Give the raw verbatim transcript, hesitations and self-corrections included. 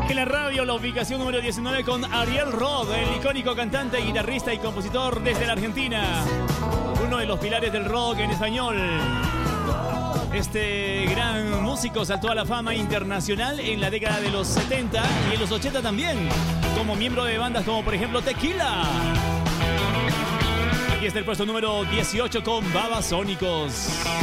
En la radio, la ubicación número diecinueve con Ariel Rod, el icónico cantante, guitarrista y compositor desde la Argentina. Uno de los pilares del rock en español. Este gran músico saltó a la fama internacional en la década de los setenta y en los ochenta también, como miembro de bandas como por ejemplo Tequila. Aquí está el puesto número dieciocho con Babasónicos.